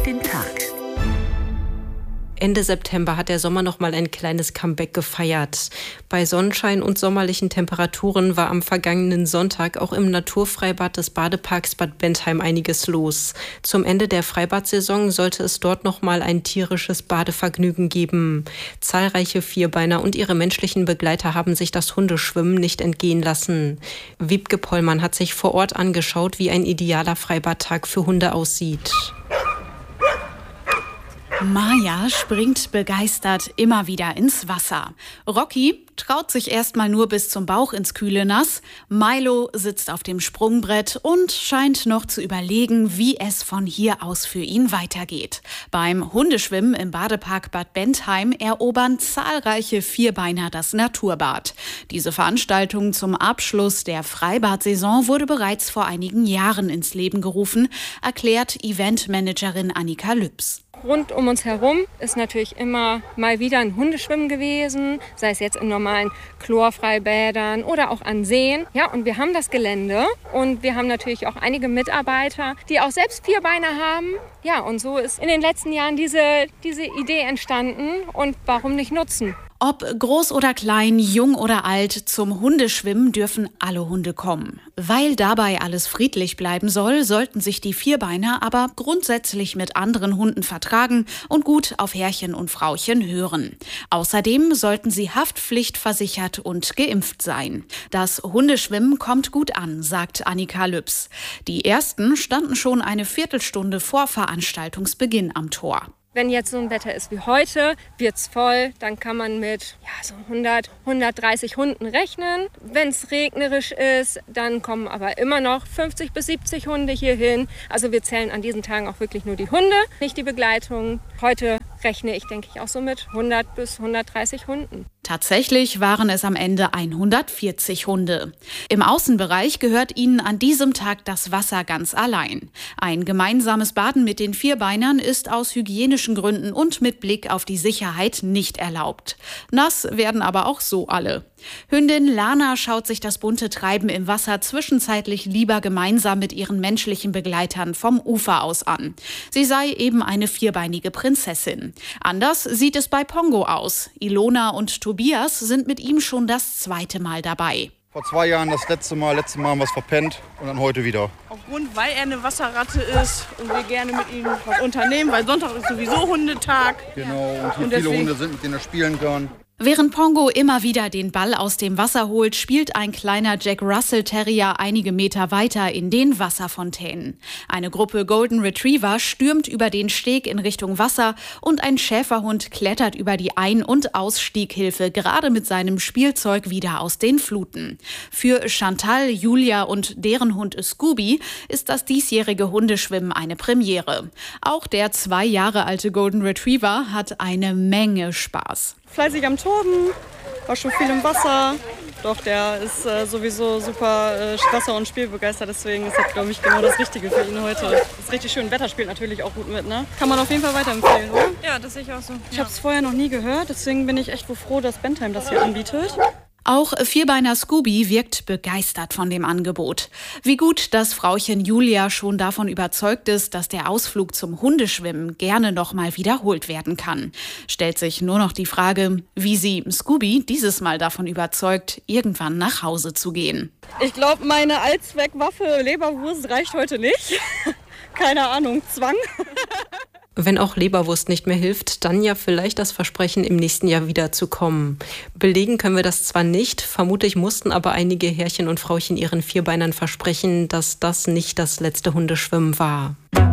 den Tag. Ende September hat der Sommer noch mal ein kleines Comeback gefeiert. Bei Sonnenschein und sommerlichen Temperaturen war am vergangenen Sonntag auch im Naturfreibad des Badeparks Bad Bentheim einiges los. Zum Ende der Freibadsaison sollte es dort noch mal ein tierisches Badevergnügen geben. Zahlreiche Vierbeiner und ihre menschlichen Begleiter haben sich das Hundeschwimmen nicht entgehen lassen. Wiebke Pollmann hat sich vor Ort angeschaut, wie ein idealer Freibadtag für Hunde aussieht. Maja springt begeistert immer wieder ins Wasser. Rocky traut sich erstmal nur bis zum Bauch ins kühle Nass. Milo sitzt auf dem Sprungbrett und scheint noch zu überlegen, wie es von hier aus für ihn weitergeht. Beim Hundeschwimmen im Badepark Bad Bentheim erobern zahlreiche Vierbeiner das Naturbad. Diese Veranstaltung zum Abschluss der Freibad-Saison wurde bereits vor einigen Jahren ins Leben gerufen, erklärt Eventmanagerin Annika Lübs. Rund um uns herum ist natürlich immer mal wieder ein Hundeschwimmen gewesen, sei es jetzt in normalen Chlorfreibädern oder auch an Seen. Ja, und wir haben das Gelände und wir haben natürlich auch einige Mitarbeiter, die auch selbst Vierbeiner haben. Ja, und so ist in den letzten Jahren diese Idee entstanden und warum nicht nutzen? Ob groß oder klein, jung oder alt, zum Hundeschwimmen dürfen alle Hunde kommen. Weil dabei alles friedlich bleiben soll, sollten sich die Vierbeiner aber grundsätzlich mit anderen Hunden vertragen und gut auf Herrchen und Frauchen hören. Außerdem sollten sie haftpflichtversichert und geimpft sein. Das Hundeschwimmen kommt gut an, sagt Annika Lübs. Die ersten standen schon eine Viertelstunde vor Veranstaltungsbeginn am Tor. Wenn jetzt so ein Wetter ist wie heute, wird's voll, dann kann man mit so 100, 130 Hunden rechnen. Wenn es regnerisch ist, dann kommen aber immer noch 50 bis 70 Hunde hier hin. Also wir zählen an diesen Tagen auch wirklich nur die Hunde, nicht die Begleitung. Heute rechne ich, denke ich, auch so mit 100 bis 130 Hunden. Tatsächlich waren es am Ende 140 Hunde. Im Außenbereich gehört ihnen an diesem Tag das Wasser ganz allein. Ein gemeinsames Baden mit den Vierbeinern ist aus hygienischen Gründen und mit Blick auf die Sicherheit nicht erlaubt. Nass werden aber auch so alle. Hündin Lana schaut sich das bunte Treiben im Wasser zwischenzeitlich lieber gemeinsam mit ihren menschlichen Begleitern vom Ufer aus an. Sie sei eben eine vierbeinige Prinzessin. Anders sieht es bei Pongo aus. Ilona und Tobias sind mit ihm schon das zweite Mal dabei. Vor 2 Jahren das letzte Mal haben wir es verpennt und dann heute wieder. Aufgrund, weil er eine Wasserratte ist und wir gerne mit ihm was unternehmen, weil Sonntag ist sowieso Hundetag. Genau, und hier viele Hunde sind, mit denen er spielen kann. Während Pongo immer wieder den Ball aus dem Wasser holt, spielt ein kleiner Jack Russell Terrier einige Meter weiter in den Wasserfontänen. Eine Gruppe Golden Retriever stürmt über den Steg in Richtung Wasser und ein Schäferhund klettert über die Ein- und Ausstieghilfe gerade mit seinem Spielzeug wieder aus den Fluten. Für Chantal, Julia und deren Hund Scooby ist das diesjährige Hundeschwimmen eine Premiere. Auch der 2 Jahre alte Golden Retriever hat eine Menge Spaß. Fleißig am Toben, war schon viel im Wasser. Doch, der ist sowieso super Wasser- und Spielbegeistert. Deswegen ist das, glaube ich, genau das Richtige für ihn heute. Das ist richtig schön. Wetter spielt natürlich auch gut mit, ne? Kann man auf jeden Fall weiterempfehlen, oder? Ja, das sehe ich auch so. Ich habe es vorher noch nie gehört. Deswegen bin ich echt froh, dass Bentheim das hier anbietet. Auch Vierbeiner Scooby wirkt begeistert von dem Angebot. Wie gut, dass Frauchen Julia schon davon überzeugt ist, dass der Ausflug zum Hundeschwimmen gerne noch mal wiederholt werden kann. Stellt sich nur noch die Frage, wie sie Scooby dieses Mal davon überzeugt, irgendwann nach Hause zu gehen. Ich glaube, meine Allzweckwaffe Leberwurst reicht heute nicht. Keine Ahnung, Zwang. Wenn auch Leberwurst nicht mehr hilft, dann ja vielleicht das Versprechen, im nächsten Jahr wieder zu kommen. Belegen können wir das zwar nicht, vermutlich mussten aber einige Herrchen und Frauchen ihren Vierbeinern versprechen, dass das nicht das letzte Hundeschwimmen war.